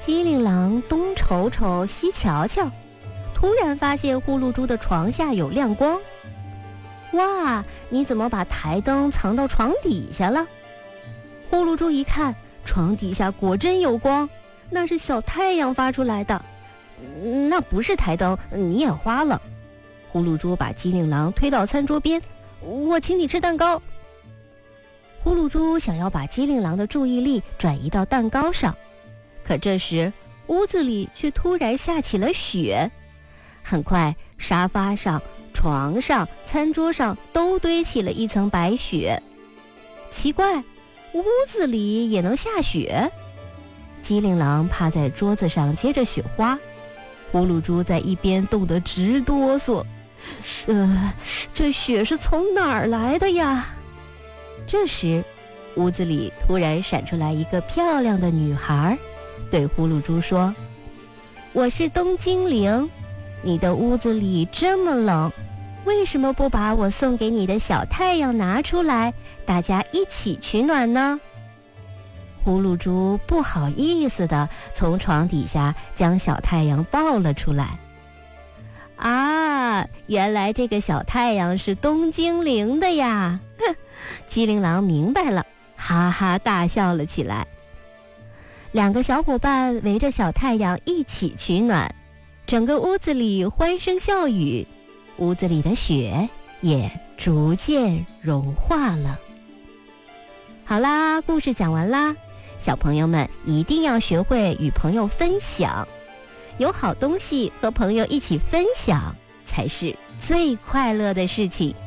机灵狼东瞅瞅西瞧瞧，突然发现呼噜猪的床下有亮光。哇，你怎么把台灯藏到床底下了？呼噜猪一看，床底下果真有光，那是小太阳发出来的。那不是台灯，你眼花了。呼噜猪把机灵狼推到餐桌边，我请你吃蛋糕。呼噜猪想要把机灵狼的注意力转移到蛋糕上，可这时屋子里却突然下起了雪。很快，沙发上、床上、餐桌上都堆起了一层白雪。奇怪，屋子里也能下雪？机灵狼趴在桌子上接着雪花，呼噜猪在一边冻得直哆嗦。这雪是从哪儿来的呀？这时，屋子里突然闪出来一个漂亮的女孩，对呼噜猪说：“我是冬精灵，你的屋子里这么冷，为什么不把我送给你的小太阳拿出来，大家一起取暖呢？”呼噜猪不好意思地从床底下将小太阳抱了出来。啊，原来这个小太阳是冬精灵的呀！哼，机灵狼明白了，哈哈大笑了起来。两个小伙伴围着小太阳一起取暖，整个屋子里欢声笑语，屋子里的雪也逐渐融化了。好啦，故事讲完啦，小朋友们一定要学会与朋友分享，有好东西和朋友一起分享，才是最快乐的事情。